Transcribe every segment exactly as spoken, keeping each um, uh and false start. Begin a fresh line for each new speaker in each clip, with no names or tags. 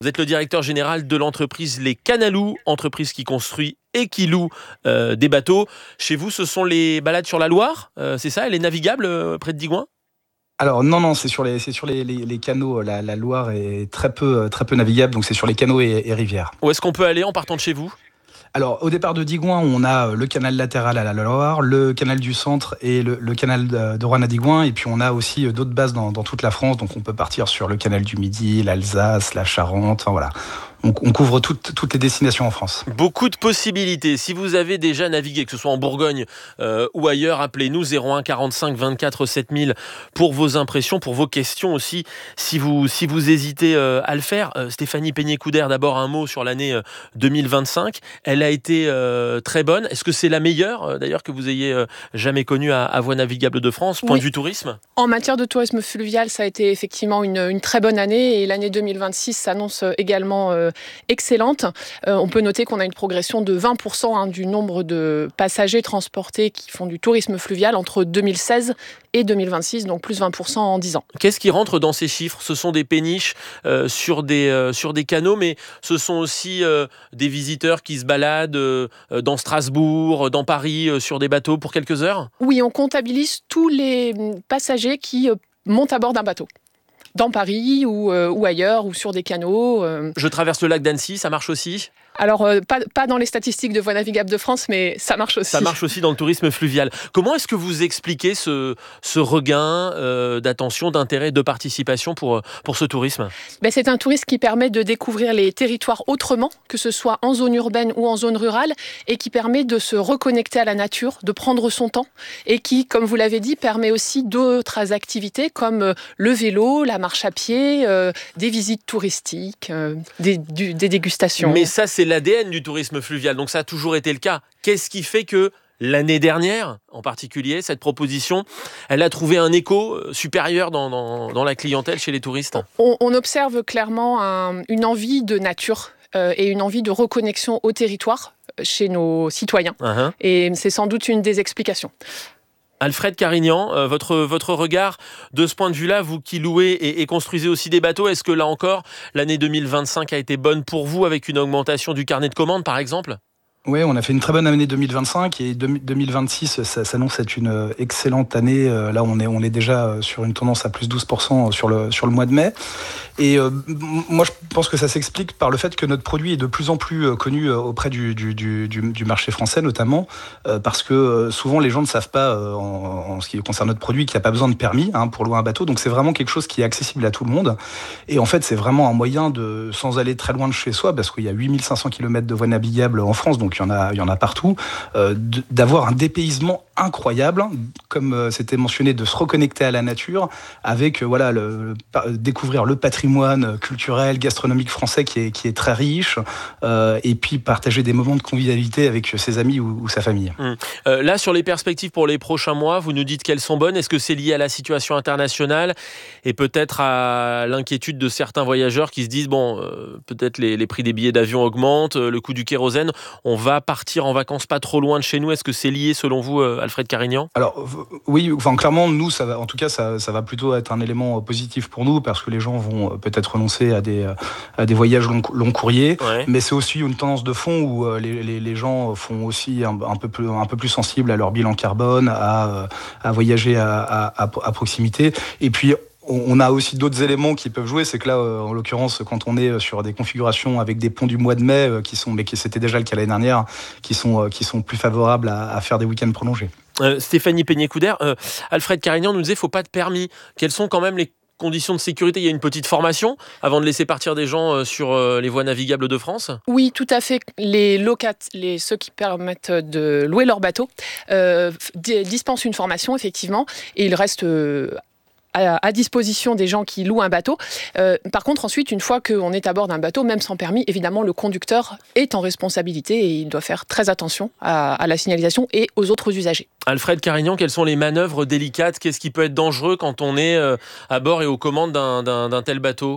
Vous êtes le directeur général de l'entreprise Les Canalous, entreprise qui construit et qui loue euh, des bateaux. Chez vous, ce sont les balades sur la Loire, euh, c'est ça? Elle est navigable euh, près de Digoin?
Alors non, non, c'est sur les, c'est sur les, les, les canaux. La, la Loire est très peu, très peu navigable, donc c'est sur les canaux et, et rivières.
Où est-ce qu'on peut aller en partant de chez vous?
Alors, au départ de Digoin, on a le canal latéral à la Loire, le canal du centre et le, le canal de, de Roanne à Digoin. Et puis, on a aussi d'autres bases dans, dans toute la France. Donc, on peut partir sur le canal du Midi, l'Alsace, la Charente. Enfin, voilà. On, on couvre toutes, toutes les destinations en France.
Beaucoup de possibilités. Si vous avez déjà navigué, que ce soit en Bourgogne euh, ou ailleurs, appelez-nous zéro un quarante-cinq vingt-quatre sept mille pour vos impressions, pour vos questions aussi, si vous, si vous hésitez euh, à le faire. Euh, Stéphanie Peigné-Coudert, d'abord un mot sur l'année euh, deux mille vingt-cinq. Elle a été euh, très bonne. Est-ce que c'est la meilleure, euh, d'ailleurs, que vous ayez euh, jamais connue à, à Voies Navigables de France, point
Oui.
de vue tourisme?
En matière de tourisme fluvial, ça a été effectivement une, une très bonne année et l'année deux mille vingt-six s'annonce également euh, excellente. Euh, on peut noter qu'on a une progression de vingt pour cent hein, du nombre de passagers transportés qui font du tourisme fluvial entre deux mille seize et deux mille vingt-six, donc plus vingt pour cent en dix ans.
Qu'est-ce qui rentre dans ces chiffres? Ce sont des péniches euh, sur, des, euh, sur des canaux, mais ce sont aussi euh, des visiteurs qui se baladent euh, dans Strasbourg, dans Paris, euh, sur des bateaux pour quelques heures?
Oui, on comptabilise tous les passagers qui euh, montent à bord d'un bateau. Dans Paris ou, euh, ou ailleurs, ou sur des canaux. Euh.
Je traverse le lac d'Annecy, ça marche aussi?
Alors, euh, pas, pas dans les statistiques de Voies Navigables de France, mais ça marche aussi.
Ça marche aussi dans le tourisme fluvial. Comment est-ce que vous expliquez ce, ce regain euh, d'attention, d'intérêt, de participation pour, pour ce tourisme?
Ben, c'est un tourisme qui permet de découvrir les territoires autrement, que ce soit en zone urbaine ou en zone rurale, et qui permet de se reconnecter à la nature, de prendre son temps, et qui, comme vous l'avez dit, permet aussi d'autres activités comme le vélo, la marche à pied, euh, des visites touristiques, euh, des, du, des dégustations.
Mais ça, c'est l'A D N du tourisme fluvial, donc ça a toujours été le cas. Qu'est-ce qui fait que l'année dernière, en particulier, cette proposition, elle a trouvé un écho supérieur dans, dans, dans la clientèle chez les touristes?
On, on observe clairement un, une envie de nature euh, et une envie de reconnexion au territoire chez nos citoyens. Uh-huh. Et c'est sans doute une des explications.
Alfred Carignan, euh, votre, votre regard de ce point de vue-là, vous qui louez et, et construisez aussi des bateaux, est-ce que là encore, l'année deux mille vingt-cinq a été bonne pour vous avec une augmentation du carnet de commandes, par exemple ?
Oui, on a fait une très bonne année deux mille vingt-cinq et deux mille vingt-six, ça s'annonce être une excellente année. Là, on est, on est déjà sur une tendance à plus douze pour cent sur le, sur le mois de mai. Et euh, moi, je pense que ça s'explique par le fait que notre produit est de plus en plus connu auprès du, du, du, du marché français, notamment, euh, parce que souvent, les gens ne savent pas, euh, en, en ce qui concerne notre produit, qu'il n'y a pas besoin de permis hein, pour louer un bateau. Donc, c'est vraiment quelque chose qui est accessible à tout le monde. Et en fait, c'est vraiment un moyen de, sans aller très loin de chez soi, parce qu'il y a huit mille cinq cents kilomètres de voies navigables en France, donc il y en a, il y en a partout, euh, d'avoir un dépaysement incroyable, comme euh, c'était mentionné, de se reconnecter à la nature, avec euh, voilà le, le, découvrir le patrimoine culturel, gastronomique français qui est, qui est très riche, euh, et puis partager des moments de convivialité avec ses amis ou, ou sa famille.
Hum. Euh, là, sur les perspectives pour les prochains mois, vous nous dites qu'elles sont bonnes. Est-ce que c'est lié à la situation internationale et peut-être à l'inquiétude de certains voyageurs qui se disent, bon, euh, peut-être les, les prix des billets d'avion augmentent, le coût du kérosène, on va partir en vacances pas trop loin de chez nous. Est-ce que c'est lié, selon vous, Alfred Carignan?
Alors, oui, enfin, clairement, nous, ça va, en tout cas, ça, ça va plutôt être un élément positif pour nous parce que les gens vont peut-être renoncer à des, à des voyages long, long courrier. Ouais. Mais c'est aussi une tendance de fond où les, les, les gens font aussi un, un, peu plus, un peu plus sensibles à leur bilan carbone, à, à voyager à, à, à proximité. Et puis, on a aussi d'autres éléments qui peuvent jouer, c'est que là, en l'occurrence, quand on est sur des configurations avec des ponts du mois de mai, qui sont, mais qui c'était déjà le cas l'année dernière, qui sont, qui sont plus favorables à, à faire des week-ends prolongés.
Euh, Stéphanie Peigné-Coudert, euh, Alfred Carignan nous disait, faut pas de permis. Quelles sont quand même les conditions de sécurité? Il y a une petite formation avant de laisser partir des gens sur les voies navigables de France?
Oui, tout à fait. Les locats, les, ceux qui permettent de louer leur bateau, euh, dispensent une formation, effectivement, et il reste euh, à, à disposition des gens qui louent un bateau. Euh, par contre, ensuite, une fois qu'on est à bord d'un bateau, même sans permis, évidemment, le conducteur est en responsabilité et il doit faire très attention à, à la signalisation et aux autres usagers.
Alfred Carignan, quelles sont les manœuvres délicates? Qu'est-ce qui peut être dangereux quand on est à bord et aux commandes d'un, d'un, d'un tel bateau?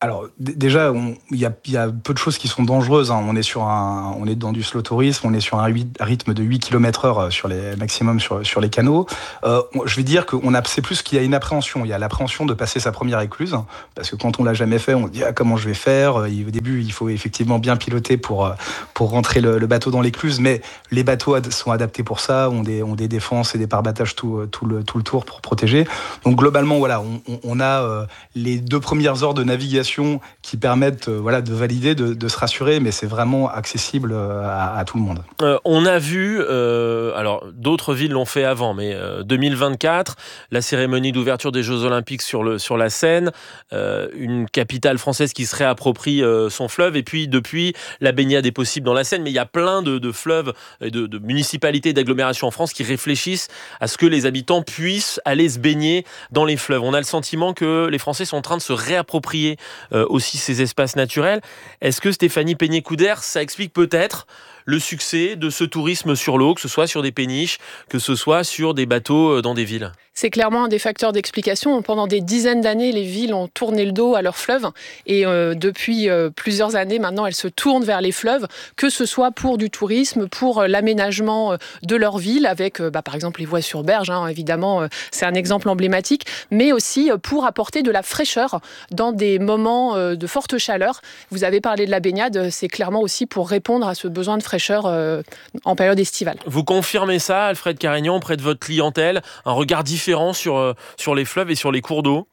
Alors d- déjà, il y a, y a peu de choses qui sont dangereuses. Hein. On est sur un, on est dans du slow tourisme, on est sur un huit rythme de huit kilomètres heure sur les maximum sur, sur les canaux. Euh, je vais dire qu'on a, c'est plus qu'il y a une appréhension. Il y a l'appréhension de passer sa première écluse, parce que quand on l'a jamais fait, on se dit ah, comment je vais faire. Au début, il faut effectivement bien piloter pour pour rentrer le, le bateau dans l'écluse, mais les bateaux ad- sont adaptés pour ça, ont des ont des défenses et des pare-battages tout tout le tout le tour pour protéger. Donc globalement, voilà, on, on, on a euh, les deux premières heures de navigation qui permettent euh, voilà, de valider, de, de se rassurer, mais c'est vraiment accessible euh, à, à tout le monde.
Euh, on a vu, euh, alors d'autres villes l'ont fait avant, mais euh, deux mille vingt-quatre, la cérémonie d'ouverture des Jeux Olympiques sur, le, sur la Seine, euh, une capitale française qui se réapproprie euh, son fleuve, et puis depuis, la baignade est possible dans la Seine, mais il y a plein de, de fleuves et de, de municipalités, d'agglomérations en France qui réfléchissent à ce que les habitants puissent aller se baigner dans les fleuves. On a le sentiment que les Français sont en train de se réapproprier Euh, aussi ces espaces naturels. Est-ce que Stéphanie Peigné-Couder, ça explique peut-être le succès de ce tourisme sur l'eau, que ce soit sur des péniches, que ce soit sur des bateaux dans des villes?
C'est clairement un des facteurs d'explication. Pendant des dizaines d'années, les villes ont tourné le dos à leurs fleuves et euh, depuis euh, plusieurs années maintenant, elles se tournent vers les fleuves, que ce soit pour du tourisme, pour euh, l'aménagement de leur ville, avec euh, bah, par exemple les voies sur berge, hein, évidemment, euh, c'est un exemple emblématique, mais aussi euh, pour apporter de la fraîcheur dans des moments euh, de forte chaleur. Vous avez parlé de la baignade, c'est clairement aussi pour répondre à ce besoin de fraîcheur euh, en période estivale.
Vous confirmez ça, Alfred Carignan, auprès de votre clientèle, un regard différent sur, euh, sur les fleuves et sur les cours d'eau?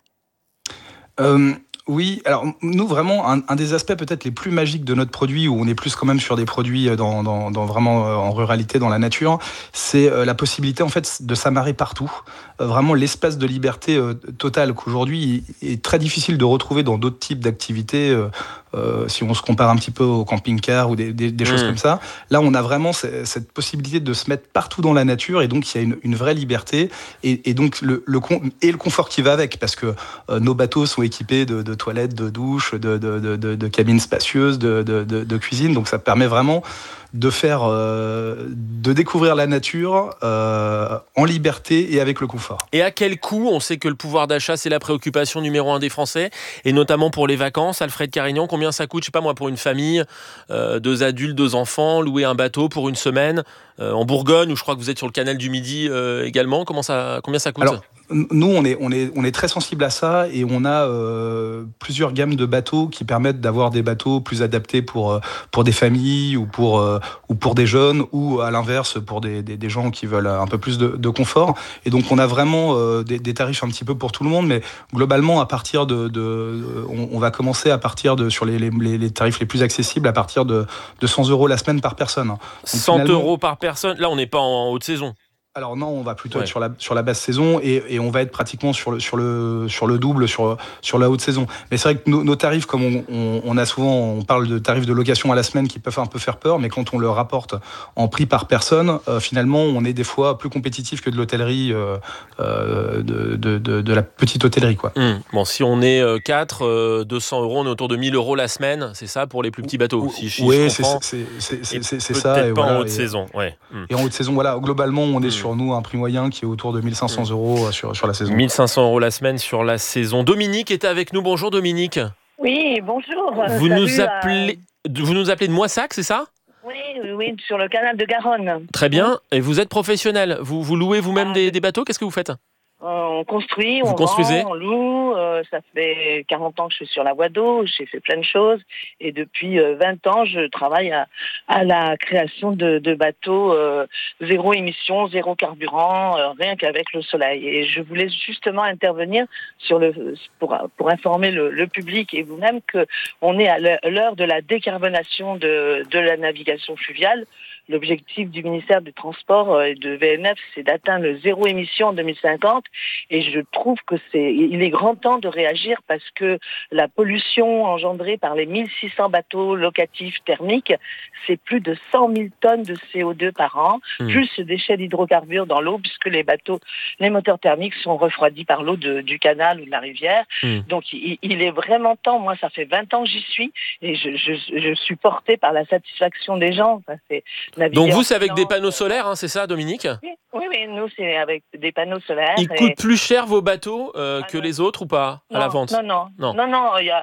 euh, Oui, alors nous vraiment un, un des aspects peut-être les plus magiques de notre produit, où on est plus quand même sur des produits dans, dans, dans vraiment euh, en ruralité, dans la nature, c'est euh, la possibilité en fait de s'amarrer partout. Euh, vraiment l'espace de liberté euh, totale qu'aujourd'hui est très difficile de retrouver dans d'autres types d'activités. Euh, euh, si on se compare un petit peu au camping-car ou des, des, des choses mmh. comme ça, là on a vraiment c- cette possibilité de se mettre partout dans la nature, et donc il y a une, une vraie liberté et, et donc le, le et le confort qui va avec, parce que euh, nos bateaux sont équipés de, de toilettes, de douches, de, de, de, de, de cabines spacieuses, de, de, de, de cuisine. Donc ça permet vraiment de faire, euh, de découvrir la nature euh, en liberté et avec le confort.
Et à quel coût? On sait que le pouvoir d'achat, c'est la préoccupation numéro un des Français, et notamment pour les vacances. Alfred Carignan, combien ça coûte, je sais pas moi, pour une famille, euh, deux adultes, deux enfants, louer un bateau pour une semaine euh, en Bourgogne, où je crois que vous êtes sur le canal du Midi euh, également. Comment ça, combien ça coûte?
Alors, nous, on est, on, est, on est très sensible à ça, et on a euh, plusieurs gammes de bateaux qui permettent d'avoir des bateaux plus adaptés pour, pour des familles ou pour, euh, ou pour des jeunes, ou à l'inverse pour des, des, des gens qui veulent un peu plus de, de confort. Et donc on a vraiment euh, des, des tarifs un petit peu pour tout le monde, mais globalement à partir de, de on, on va commencer à partir de sur les, les, les tarifs les plus accessibles à partir de, de cent euros la semaine par personne. Donc,
cent euros par personne. Là, on n'est pas en haute saison.
Alors non, on va plutôt
ouais.
être sur la, sur la basse saison, et, et on va être pratiquement sur le, sur le, sur le double sur, sur la haute saison. Mais c'est vrai que nos, nos tarifs, comme on, on, on a souvent, on parle de tarifs de location à la semaine qui peuvent un peu faire peur, mais quand on le rapporte en prix par personne, euh, finalement, on est des fois plus compétitif que de l'hôtellerie, euh, euh, de, de, de, de la petite hôtellerie, quoi.
Mmh. Bon, si on est quatre, euh, deux cents euros, on est autour de mille euros la semaine, c'est ça pour les plus petits bateaux? Si, si
oui,
je comprends.
c'est, c'est, c'est, c'est, c'est
peut-être
ça.
Peut-être
et
pas
voilà,
en haute
et,
saison, ouais. Mmh.
Et en haute saison, voilà, globalement, on est
mmh.
sur nous un prix moyen qui est autour de mille cinq cents euros sur, sur la saison.
mille cinq cents euros la semaine sur la saison. Dominique est avec nous. Bonjour Dominique.
Oui, bonjour.
Vous
Salut,
nous appelez, euh... vous nous appelez de Moissac, c'est ça?
Oui, oui, oui, sur le canal de Garonne.
Très bien. Et vous êtes professionnel. Vous, vous louez vous-même
ah,
des, des bateaux? Qu'est-ce que vous faites?
On construit,
vous
on
construisez
vend, on loue. Euh, ça fait quarante ans que je suis sur la voie d'eau. J'ai fait plein de choses. Et depuis euh, vingt ans, je travaille à, à la création de, de bateaux euh, zéro émission, zéro carburant, euh, rien qu'avec le soleil. Et je voulais justement intervenir sur le, pour, pour informer le, le public et vous-même qu'on est à l'heure de la décarbonation de, de la navigation fluviale. L'objectif du ministère du Transport et de V N F, c'est d'atteindre le zéro émission en deux mille cinquante. Et je trouve que c'est, il est grand temps de réagir parce que la pollution engendrée par les mille six cents bateaux locatifs thermiques, c'est plus de cent mille tonnes de C O deux par an, mmh. plus ce déchet d'hydrocarbures dans l'eau, puisque les bateaux, les moteurs thermiques sont refroidis par l'eau de, du canal ou de la rivière. Mmh. Donc, il, il est vraiment temps. Moi, ça fait vingt ans que j'y suis et je, je, je suis portée par la satisfaction des gens. Enfin, c'est
Donc vous, c'est avec des panneaux solaires, hein, c'est ça, Dominique?
Oui, oui, oui, nous, c'est avec des panneaux solaires.
Ils et... coûtent plus cher vos bateaux euh, ah, que non. les autres ou pas, à
non,
la vente?
Non, non, non, non, non, il y a...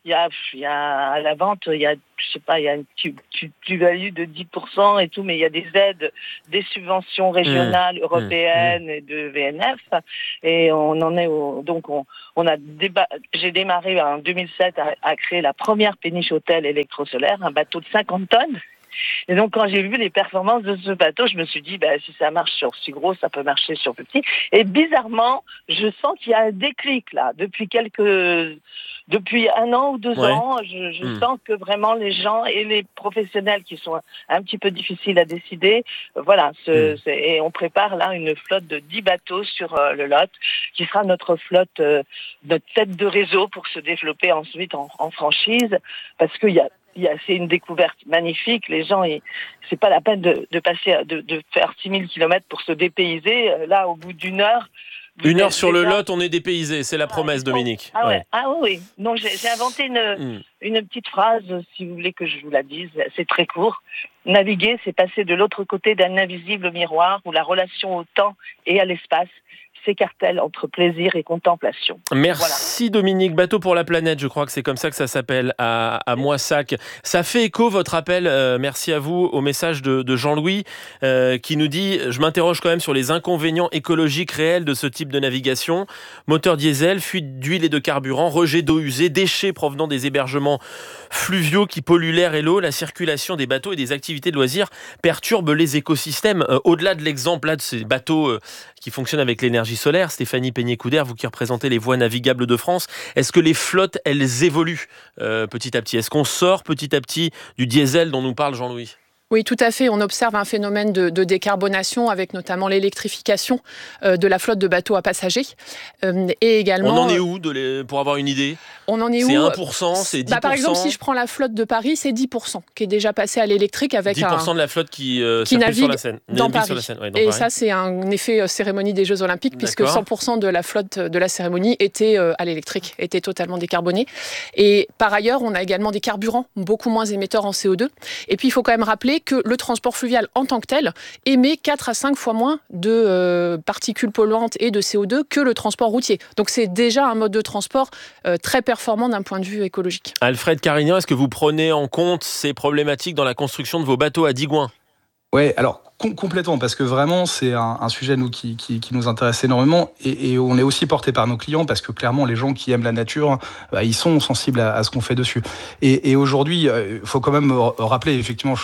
il y a, il y a à la vente, il y a, je sais pas, il y a une plus-value de dix pour cent et tout, mais il y a des aides, des subventions régionales, mmh. européennes mmh. et de V N F. Et on en est au, donc on, on a déba, j'ai démarré en deux mille sept à, à créer la première péniche hôtel électrosolaire, un bateau de cinquante tonnes. Et donc, quand j'ai vu les performances de ce bateau, je me suis dit, bah, si ça marche sur si gros, ça peut marcher sur petit. Et bizarrement, je sens qu'il y a un déclic, là. Depuis quelques, depuis un an ou deux ouais. ans, je, je mmh. sens que vraiment les gens et les professionnels qui sont un, un petit peu difficiles à décider, euh, voilà. Ce, mmh. c'est, et on prépare là une flotte de dix bateaux sur euh, le Lot, qui sera notre flotte, euh, notre tête de réseau pour se développer ensuite en, en franchise, parce qu'il y a c'est une découverte magnifique. Les gens, ils, c'est pas la peine de, de passer, de, de faire six mille kilomètres pour se dépayser. Là, au bout d'une heure.
Une heure sur le Lot, on est dépaysé. C'est la promesse, ah, Dominique.
Ah, ouais. Ouais. Ah oui, oui. Donc, j'ai, j'ai inventé une, mm. une petite phrase, si vous voulez que je vous la dise. C'est très court. Naviguer, c'est passer de l'autre côté d'un invisible miroir où la relation au temps et à l'espace s'écartèle entre plaisir et contemplation.
Merci voilà. Dominique. Bateau pour la planète, je crois que c'est comme ça que ça s'appelle, à, à Moissac. Ça fait écho, votre appel, euh, merci à vous, au message de, de Jean-Louis, euh, qui nous dit « Je m'interroge quand même sur les inconvénients écologiques réels de ce type de navigation. Moteur diesel, fuite d'huile et de carburant, rejet d'eau usée, déchets provenant des hébergements fluviaux qui polluent l'air et l'eau, la circulation des bateaux et des activités de loisirs perturbent les écosystèmes. Euh, au-delà de l'exemple là, de ces bateaux euh, qui fonctionnent avec l'énergie solaire, Stéphanie Peigné-Coudert, vous qui représentez les voies navigables de France, est-ce que les flottes, elles évoluent euh, petit à petit ? Est-ce qu'on sort petit à petit du diesel dont nous parle Jean-Louis ?
Oui, tout à fait. On observe un phénomène de, de décarbonation avec notamment l'électrification euh, de la flotte de bateaux à passagers. Euh, et également,
on en est où de les, pour avoir une idée ?
On en est
c'est
où ?
un pour cent, c'est dix pour cent.
Bah, par exemple, si je prends la flotte de Paris, c'est dix pour cent qui est déjà passée à l'électrique avec
dix pour cent
un,
de la flotte qui, euh,
qui navigue
sur la Seine.
Dans Paris.
Sur la Seine. Ouais, dans
et
Paris.
Ça, c'est un effet euh, cérémonie des Jeux Olympiques, puisque
D'accord.
cent pour cent de la flotte de la cérémonie était euh, à l'électrique, était totalement décarbonée. Et par ailleurs, on a également des carburants beaucoup moins émetteurs en C O deux. Et puis, il faut quand même rappeler que le transport fluvial en tant que tel émet quatre à cinq fois moins de euh, particules polluantes et de C O deux que le transport routier. Donc c'est déjà un mode de transport euh, très performant d'un point de vue écologique.
Alfred Carignan, est-ce que vous prenez en compte ces problématiques dans la construction de vos bateaux à Digoin ?
Oui, alors com- complètement, parce que vraiment c'est un, un sujet nous, qui, qui, qui nous intéresse énormément et, et on est aussi porté par nos clients parce que clairement les gens qui aiment la nature, bah, ils sont sensibles à, à ce qu'on fait dessus. Et, et aujourd'hui, il euh, faut quand même rappeler effectivement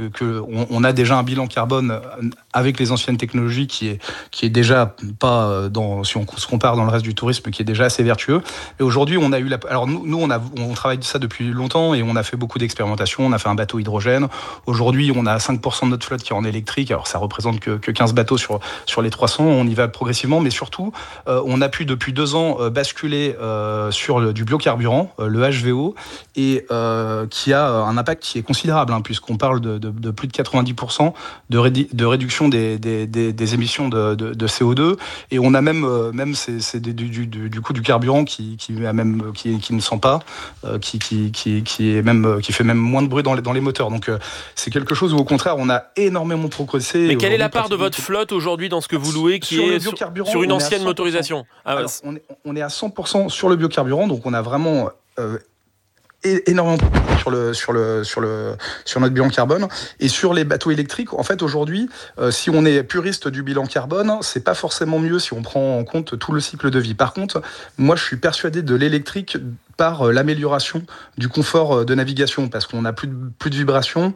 qu'on on a déjà un bilan carbone avec les anciennes technologies qui est, qui est déjà pas, dans, si on se compare dans le reste du tourisme, qui est déjà assez vertueux. Et aujourd'hui, on a eu la... Alors nous, nous on, a, on travaille ça depuis longtemps et on a fait beaucoup d'expérimentations. On a fait un bateau hydrogène. Aujourd'hui, on a cinq pour cent de notre flotte qui est en électrique. Alors ça représente que, que quinze bateaux sur, sur les trois cents. On y va progressivement, mais surtout, euh, on a pu depuis deux ans euh, basculer euh, sur le, du biocarburant, euh, le H V O, et euh, qui a un impact qui est considérable, hein, puisqu'on parle de, de, de plus de quatre-vingt-dix pour cent de, rédi- de réduction des, des, des, des émissions de, de, de C O deux. Et on a même, euh, même c'est, c'est du, du, du, du coup du carburant qui, qui, a même, qui, qui ne sent pas, euh, qui, qui, qui, qui, est même, qui fait même moins de bruit dans les, dans les moteurs. Donc euh, c'est quelque chose où au contraire on a énormément progressé.
Mais quelle est la part de votre flotte aujourd'hui dans ce que vous louez qui est sur, sur une ancienne motorisation ?
ah, Alors, on, est, on est à cent pour cent sur le biocarburant, donc on a vraiment euh, énormément sur le sur le sur le sur notre bilan carbone. Et sur les bateaux électriques, en fait aujourd'hui, euh, si on est puriste du bilan carbone, c'est pas forcément mieux si on prend en compte tout le cycle de vie. Par contre, moi je suis persuadé de l'électrique par l'amélioration du confort de navigation, parce qu'on a plus de, plus de vibrations,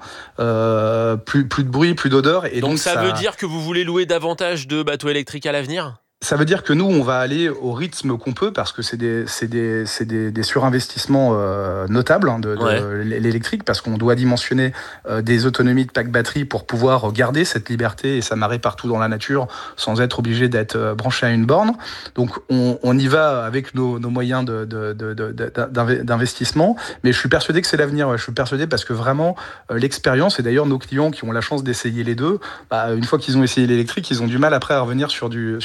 euh, plus, plus de bruit, plus d'odeur. Et donc,
donc ça, ça veut dire que vous voulez louer davantage de bateaux électriques à l'avenir ?
Ça veut dire que nous, on va aller au rythme qu'on peut, parce que c'est des, c'est des, c'est des, des surinvestissements euh, notables hein, de, de ouais. l'électrique, parce qu'on doit dimensionner euh, des autonomies de pack batterie pour pouvoir garder cette liberté et s'amarrer partout dans la nature sans être obligé d'être euh, branché à une borne. Donc on, on y va avec nos, nos moyens de, de, de, de, d'investissement, mais je suis persuadé que c'est l'avenir. Ouais. Je suis persuadé parce que vraiment euh, l'expérience, et d'ailleurs nos clients qui ont la chance d'essayer les deux, bah, une fois qu'ils ont essayé l'électrique, ils ont du mal après à revenir sur du, sur du thermique.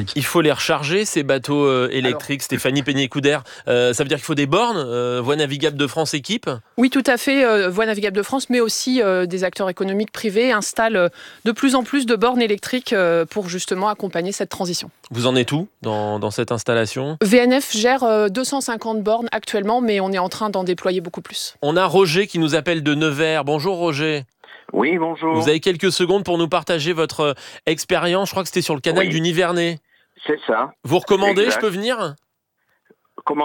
électronique.
Il faut les recharger, ces bateaux euh, électriques. Alors... Stéphanie Peigné-Couder, euh, ça veut dire qu'il faut des bornes, euh, Voies Navigables de France équipe ?
Oui, tout à fait. Euh, Voies Navigables de France, mais aussi euh, des acteurs économiques privés installent euh, de plus en plus de bornes électriques euh, pour justement accompagner cette transition.
Vous en êtes où dans, dans cette installation ?
V N F gère euh, deux cent cinquante bornes actuellement, mais on est en train d'en déployer beaucoup plus.
On a Roger qui nous appelle de Nevers. Bonjour Roger.
Oui, bonjour.
Vous avez quelques secondes pour nous partager votre expérience. Je crois que c'était sur le canal oui. du Nivernais.
C'est ça.
Vous recommandez,
exact.
Je peux venir ?
Comment ?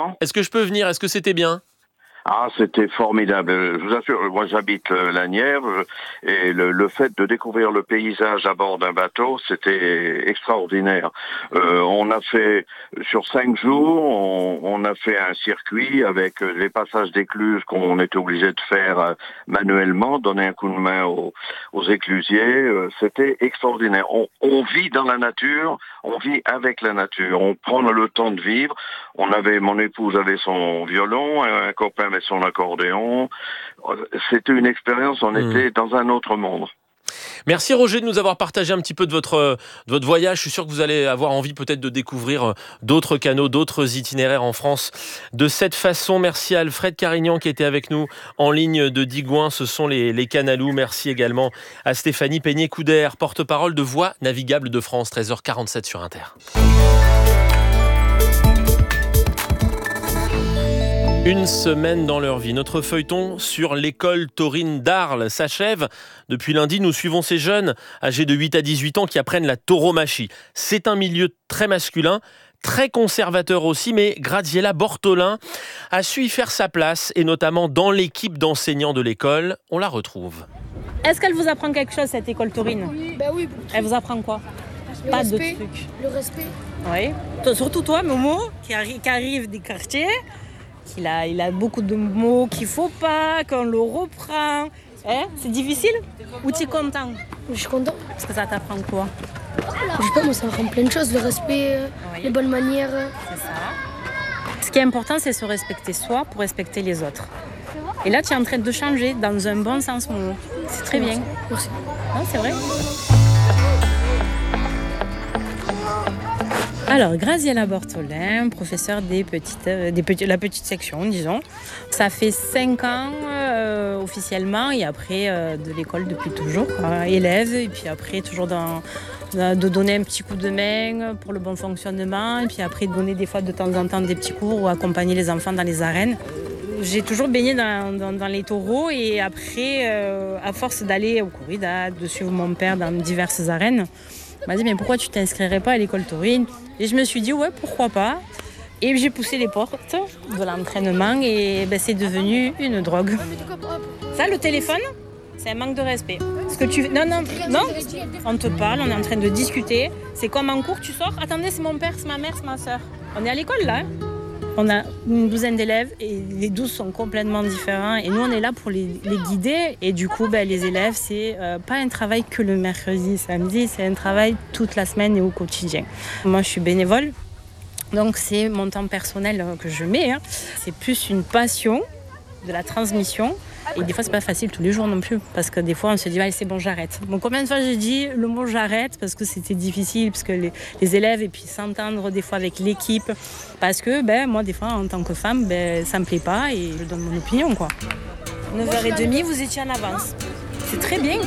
Est-ce que je peux venir ? Est-ce que c'était bien ?
Ah, c'était formidable. Je vous assure, moi j'habite la Nièvre et le, le fait de découvrir le paysage à bord d'un bateau, c'était extraordinaire. Euh, on a fait, sur cinq jours, on, on a fait un circuit avec les passages d'écluses qu'on était obligé de faire manuellement, donner un coup de main aux, aux éclusiers. C'était extraordinaire. On, on vit dans la nature, on vit avec la nature, on prend le temps de vivre. On avait, mon épouse avait son violon, un copain avait son accordéon. C'était une expérience, on mmh. était dans un autre monde.
Merci Roger de nous avoir partagé un petit peu de votre, de votre voyage. Je suis sûr que vous allez avoir envie peut-être de découvrir d'autres canaux, d'autres itinéraires en France. De cette façon, merci à Alfred Carignan qui était avec nous en ligne de Digoin. Ce sont les, les Canalous. Merci également à Stéphanie Peigné-Couder, porte-parole de Voies Navigables de France, treize heures quarante-sept sur Inter. Une semaine dans leur vie. Notre feuilleton sur l'école taurine d'Arles s'achève. Depuis lundi, nous suivons ces jeunes âgés de huit à dix-huit ans qui apprennent la tauromachie. C'est un milieu très masculin, très conservateur aussi, mais Graziella Bortolin a su y faire sa place, et notamment dans l'équipe d'enseignants de l'école. On la retrouve.
Est-ce qu'elle vous apprend quelque chose, cette école taurine ?
Oui. Bah oui.
Elle vous apprend quoi ?
Le
Pas
respect,
de trucs.
Le respect.
Oui. Toi, surtout toi, Momo, qui, arri- qui arrive des quartiers. Il a, il a beaucoup de mots qu'il ne faut pas, qu'on le reprend. Hein, c'est difficile ou tu es content ?
Je suis content.
Parce que ça t'apprend quoi ?
Je sais pas, moi ça m'apprend plein de choses, le respect, oui. Les bonnes manières.
C'est ça. Ce qui est important, c'est se respecter soi pour respecter les autres. Et là, tu es en train de changer dans un bon sens, Momo. C'est très
Merci.
bien.
Merci.
Non, c'est vrai. Alors, Graziella Bortolin, professeure des petites, euh, des petits, la petite section, disons. Ça fait cinq ans euh, officiellement et après euh, de l'école depuis toujours, quoi, élève. Et puis après, toujours dans, de donner un petit coup de main pour le bon fonctionnement. Et puis après, donner des fois de temps en temps des petits cours ou accompagner les enfants dans les arènes. J'ai toujours baigné dans, dans, dans les taureaux et après, euh, à force d'aller au corrida, de suivre mon père dans diverses arènes, il m'a dit, mais pourquoi tu ne t'inscrirais pas à l'école taurine ? Et je me suis dit, ouais, pourquoi pas ? Et j'ai poussé les portes de l'entraînement et ben, c'est devenu une drogue. Ça, le téléphone, c'est un manque de respect. Ce que tu... Non, non, non, on te parle, on est en train de discuter. C'est comme en cours, tu sors. Attendez, c'est mon père, c'est ma mère, c'est ma soeur. On est à l'école, là. Hein. On a une douzaine d'élèves et les douze sont complètement différents. Et nous, on est là pour les, les guider. Et du coup, ben, les élèves, c'est euh, pas un travail que le mercredi, samedi. C'est un travail toute la semaine et au quotidien. Moi, je suis bénévole. Donc, c'est mon temps personnel que je mets. Hein. C'est plus une passion de la transmission. Et des fois, c'est pas facile tous les jours non plus. Parce que des fois, on se dit, allez, c'est bon, j'arrête. Bon, combien de fois j'ai dit le mot j'arrête parce que c'était difficile, parce que les, les élèves, et puis s'entendre des fois avec l'équipe. Parce que, ben, moi, des fois, en tant que femme, ben, ça me plaît pas et je donne mon opinion, quoi. neuf heures trente, vous étiez en avance. C'est très bien.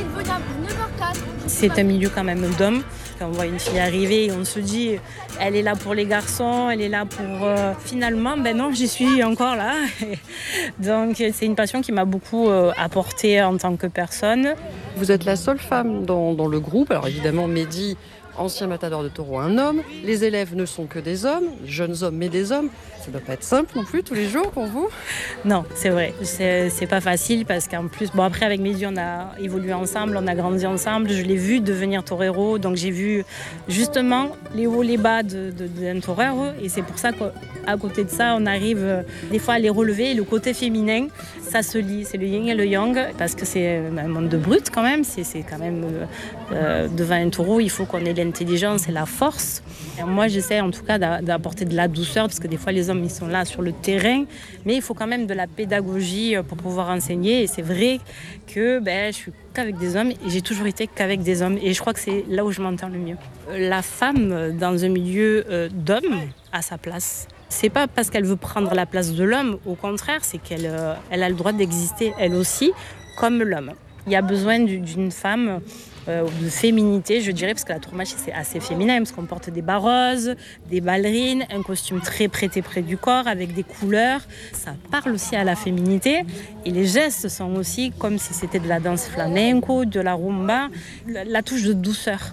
C'est un milieu quand même d'hommes. Quand on voit une fille arriver, on se dit, elle est là pour les garçons, elle est là pour... Euh... Finalement, ben non, j'y suis encore là. Donc, c'est une passion qui m'a beaucoup euh, apporté en tant que personne.
Vous êtes la seule femme dans, dans le groupe. Alors évidemment, Mehdi, ancien matador de taureau, un homme. Les élèves ne sont que des hommes, jeunes hommes mais des hommes. Ça ne doit pas être simple non plus tous les jours pour vous.
Non, c'est vrai. C'est, c'est pas facile parce qu'en plus, bon après avec Mehdi, on a évolué ensemble, on a grandi ensemble. Je l'ai vu devenir torero, donc j'ai vu justement les hauts, les bas de, de, d'un torero. Et c'est pour ça qu'à côté de ça, on arrive des fois à les relever. Et le côté féminin, ça se lie. C'est le yin et le yang parce que c'est un monde de brut quand même. C'est, c'est quand même euh, devant un taureau, il faut qu'on ait l'intelligence et la force. Et moi, j'essaie en tout cas d'apporter de la douceur, parce que des fois, les hommes, ils sont là sur le terrain, mais il faut quand même de la pédagogie pour pouvoir enseigner. Et c'est vrai que ben, je suis qu'avec des hommes, et j'ai toujours été qu'avec des hommes. Et je crois que c'est là où je m'entends le mieux. La femme, dans un milieu d'hommes, a sa place. C'est pas parce qu'elle veut prendre la place de l'homme, au contraire, c'est qu'elle euh, elle a le droit d'exister, elle aussi, comme l'homme. Il y a besoin d'une femme, euh, de féminité, je dirais, parce que la tourmache, c'est assez féminin, parce qu'on porte des bas roses, des ballerines, un costume très prêté près du corps, avec des couleurs. Ça parle aussi à la féminité. Et les gestes sont aussi comme si c'était de la danse flamenco, de la rumba, la, la touche de douceur.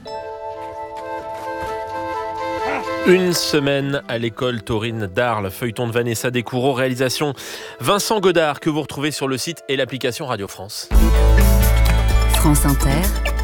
Une semaine à l'école taurine d'Arles, feuilleton de Vanessa Descoureaux, réalisation Vincent Godard, que vous retrouvez sur le site et l'application Radio France.
France Inter,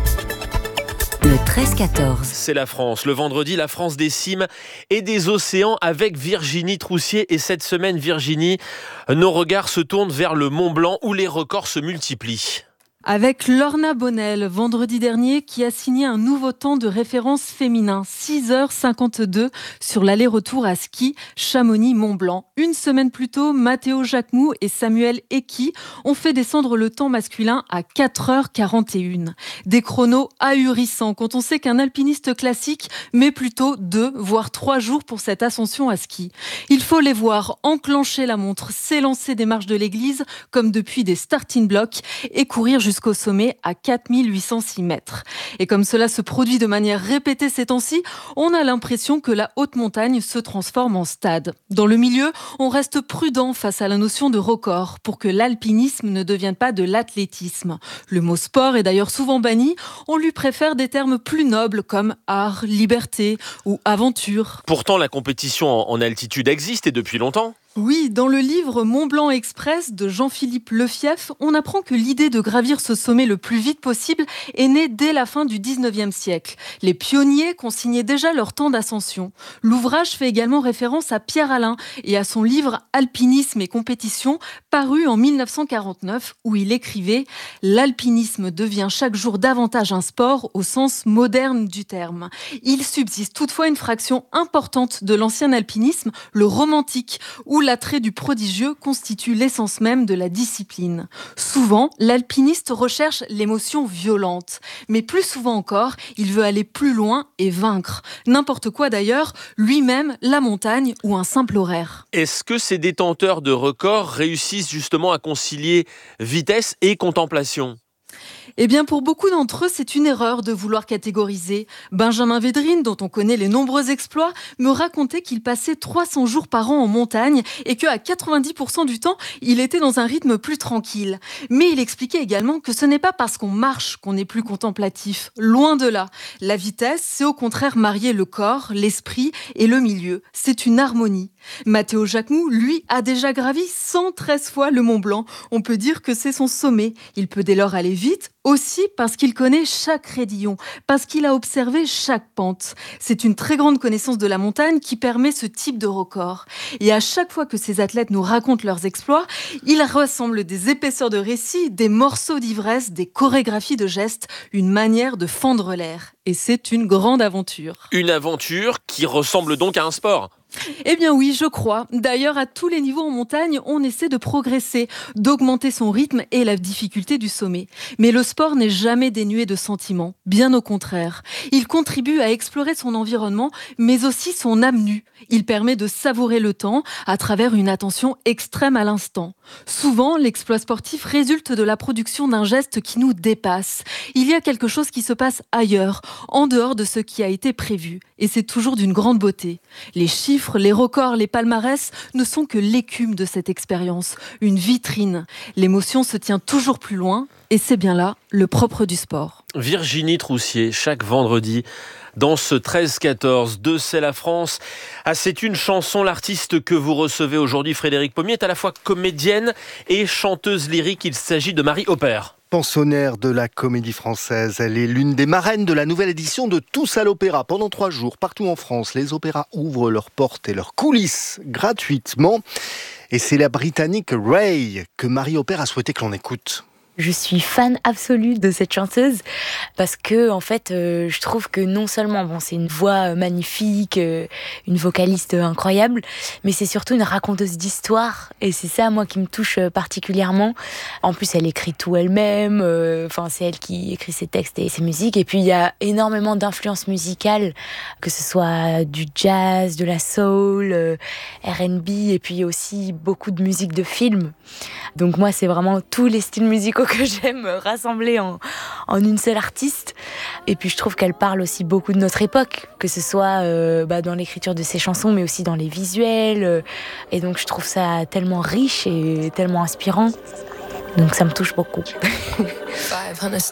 le treize quatorze.
C'est la France. Le vendredi, la France des cimes et des océans avec Virginie Troussier. Et cette semaine, Virginie, nos regards se tournent vers le Mont Blanc où les records se multiplient.
Avec Lorna Bonnel, vendredi dernier, qui a signé un nouveau temps de référence féminin, six heures cinquante-deux sur l'aller-retour à ski Chamonix-Mont-Blanc. Une semaine plus tôt, Matteo Jacquemou et Samuel Eki ont fait descendre le temps masculin à quatre heures quarante et une. Des chronos ahurissants quand on sait qu'un alpiniste classique met plutôt deux, voire trois jours pour cette ascension à ski. Il faut les voir enclencher la montre, s'élancer des marches de l'église comme depuis des starting blocks et courir jusqu'à jusqu'au sommet à quatre mille huit cent six mètres. Et comme cela se produit de manière répétée ces temps-ci, on a l'impression que la haute montagne se transforme en stade. Dans le milieu, on reste prudent face à la notion de record pour que l'alpinisme ne devienne pas de l'athlétisme. Le mot sport est d'ailleurs souvent banni, on lui préfère des termes plus nobles comme art, liberté ou aventure.
Pourtant, la compétition en altitude existe et depuis longtemps.
Oui, dans le livre Mont Blanc Express de Jean-Philippe Lefief, on apprend que l'idée de gravir ce sommet le plus vite possible est née dès la fin du dix-neuvième siècle. Les pionniers consignaient déjà leur temps d'ascension. L'ouvrage fait également référence à Pierre Alain et à son livre Alpinisme et compétition, paru en mille neuf cent quarante-neuf, où il écrivait « L'alpinisme devient chaque jour davantage un sport au sens moderne du terme ». Il subsiste toutefois une fraction importante de l'ancien alpinisme, le romantique, où l'attrait du prodigieux constitue l'essence même de la discipline. Souvent, l'alpiniste recherche l'émotion violente. Mais plus souvent encore, il veut aller plus loin et vaincre. N'importe quoi d'ailleurs, lui-même, la montagne ou un simple horaire.
Est-ce que ces détenteurs de records réussissent justement à concilier vitesse et contemplation ?
Eh bien, pour beaucoup d'entre eux, c'est une erreur de vouloir catégoriser. Benjamin Védrine, dont on connaît les nombreux exploits, me racontait qu'il passait trois cents jours par an en montagne et qu'à quatre-vingt-dix pour cent du temps, il était dans un rythme plus tranquille. Mais il expliquait également que ce n'est pas parce qu'on marche qu'on est plus contemplatif. Loin de là. La vitesse, c'est au contraire marier le corps, l'esprit et le milieu. C'est une harmonie. Matteo Jacquemou, lui, a déjà gravi cent treize fois le Mont Blanc. On peut dire que c'est son sommet. Il peut dès lors aller vite, aussi parce qu'il connaît chaque raidillon, parce qu'il a observé chaque pente. C'est une très grande connaissance de la montagne qui permet ce type de record. Et à chaque fois que ces athlètes nous racontent leurs exploits, ils ressemblent des épaisseurs de récits, des morceaux d'ivresse, des chorégraphies de gestes, une manière de fendre l'air. Et c'est une grande aventure.
Une aventure qui ressemble donc à un sport ?
Eh bien oui, je crois. D'ailleurs, à tous les niveaux en montagne, on essaie de progresser, d'augmenter son rythme et la difficulté du sommet. Mais le sport n'est jamais dénué de sentiments, bien au contraire. Il contribue à explorer son environnement, mais aussi son âme nue. Il permet de savourer le temps à travers une attention extrême à l'instant. Souvent, l'exploit sportif résulte de la production d'un geste qui nous dépasse. Il y a quelque chose qui se passe ailleurs, en dehors de ce qui a été prévu. Et c'est toujours d'une grande beauté. Les chiffres, les records, les palmarès ne sont que l'écume de cette expérience, une vitrine. L'émotion se tient toujours plus loin et c'est bien là le propre du sport.
Virginie Troussier, chaque vendredi, dans ce treize quatorze de C'est la France. Ah, c'est une chanson, l'artiste que vous recevez aujourd'hui, Frédéric Pommier, est à la fois comédienne et chanteuse lyrique. Il s'agit de Marie Opère.
Pensionnaire de la Comédie Française, elle est l'une des marraines de la nouvelle édition de Tous à l'Opéra. Pendant trois jours, partout en France, les opéras ouvrent leurs portes et leurs coulisses gratuitement. Et c'est la Britannique Ray que Marie Opère a souhaité que l'on écoute.
Je suis fan absolue de cette chanteuse parce que en fait, euh, je trouve que non seulement bon, c'est une voix magnifique, euh, une vocaliste incroyable, mais c'est surtout une raconteuse d'histoire et c'est ça moi qui me touche particulièrement. En plus, elle écrit tout elle-même, enfin euh, c'est elle qui écrit ses textes et ses musiques. Et puis il y a énormément d'influences musicales, que ce soit du jazz, de la soul, euh, R and B et puis aussi beaucoup de musique de film. Donc moi, c'est vraiment tous les styles musicaux que j'aime rassemblés en, en une seule artiste. Et puis je trouve qu'elle parle aussi beaucoup de notre époque, que ce soit euh, bah, dans l'écriture de ses chansons, mais aussi dans les visuels. Et donc je trouve ça tellement riche et tellement inspirant. Donc ça me touche beaucoup.
five hundred